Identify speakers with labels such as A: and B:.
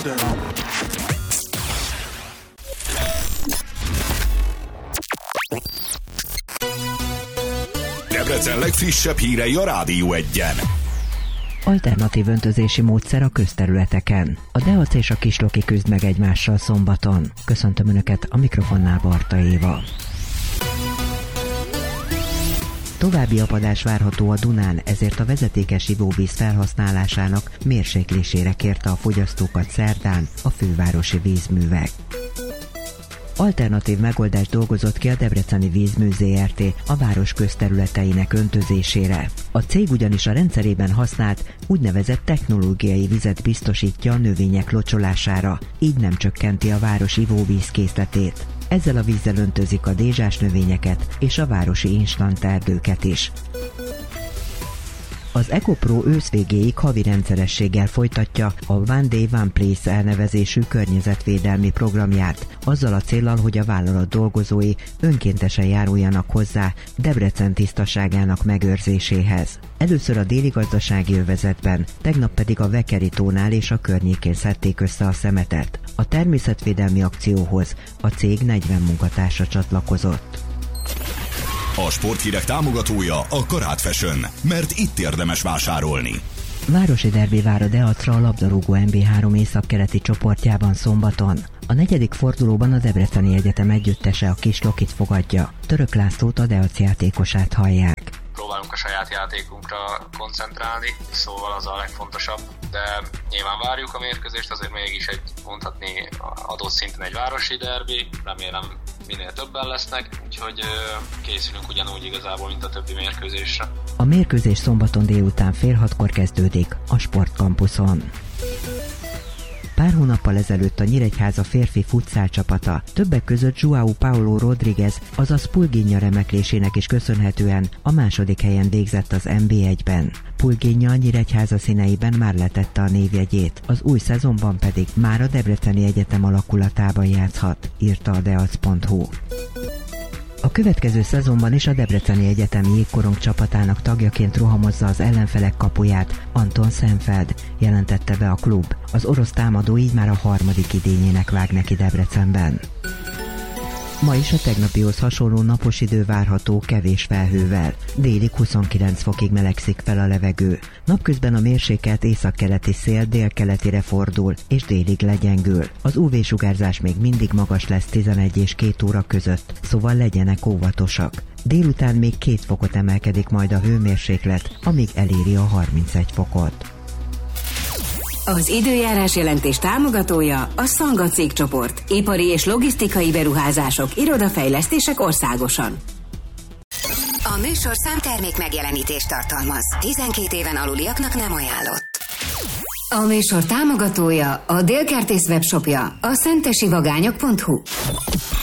A: Debrecen legfrissebb hírei a Rádió 1-en.
B: Alternatív öntözési módszer a közterületeken. A Deac és a Kisloki küzd meg egymással szombaton. Köszöntöm Önöket, a mikrofonnál Barta Éva. További apadás várható a Dunán, ezért a vezetékes ivóvíz felhasználásának mérséklésére kérte a fogyasztókat szerdán a fővárosi vízművek. Alternatív megoldást dolgozott ki a Debreceni Vízmű Zrt. A város közterületeinek öntözésére. A cég ugyanis a rendszerében használt úgynevezett technológiai vizet biztosítja a növények locsolására, így nem csökkenti a város ivóvízkészletét. Ezzel a vízzel öntözik a dézsás növényeket és a városi instant erdőket is. Az EcoPro ősz végéig havi rendszerességgel folytatja a One Day One Place elnevezésű környezetvédelmi programját, azzal a céllal, hogy a vállalat dolgozói önkéntesen járuljanak hozzá Debrecen tisztaságának megőrzéséhez. Először a déli gazdasági övezetben, tegnap pedig a Vekeritónál és a környékén szedték össze a szemetet. A természetvédelmi akcióhoz a cég 40 munkatársa csatlakozott.
A: A sporthírek támogatója a Karát Fashion, mert itt érdemes vásárolni.
B: Városi derbi vár a Deacra a labdarúgó MB3 északkeleti csoportjában szombaton. A negyedik fordulóban a Debreceni Egyetem együttese a Kislokit fogadja. Török Lászlót, a Deac játékosát hallják.
C: Próbálunk a saját játékunkra koncentrálni, szóval az a legfontosabb, de nyilván várjuk a mérkőzést, azért mégis egy, mondhatni adott szinten egy városi derbi, remélem minél többen lesznek, úgyhogy készülünk ugyanúgy igazából, mint a többi mérkőzésre.
B: A mérkőzés szombaton délután 5:30 kezdődik a Sportkampuszon. Pár hónappal ezelőtt a Nyíregyháza férfi futszál csapata, többek között João Paulo Rodriguez, azaz Pulginja remeklésének is köszönhetően a második helyen végzett az NB1-ben. Pulginja a Nyíregyháza színeiben már letette a névjegyét, az új szezonban pedig már a Debreceni Egyetem alakulatában játszhat, írta a deac.hu. A következő szezonban is a Debreceni Egyetemi Jégkorong csapatának tagjaként rohamozza az ellenfelek kapuját Anton Sennfeld, jelentette be a klub. Az orosz támadó így már a harmadik idényének vág neki Debrecenben. Ma is a tegnapihoz hasonló napos idő várható kevés felhővel. Délig 29 fokig melegszik fel a levegő. Napközben a mérsékelt északkeleti szél délkeletire fordul és délig legyengül. Az UV-sugárzás még mindig magas lesz 11 és 2 óra között, szóval legyenek óvatosak. Délután még 2 fokot emelkedik majd a hőmérséklet, amíg eléri a 31 fokot.
D: Az időjárás jelentés támogatója a Szanga cégcsoport. Ipari és logisztikai beruházások, irodafejlesztések országosan.
E: A műsorszám termék megjelenítést tartalmaz. 12 éven aluliaknak nem ajánlott.
D: A műsor támogatója a Délkertész webshopja, a szentesivagányok.hu.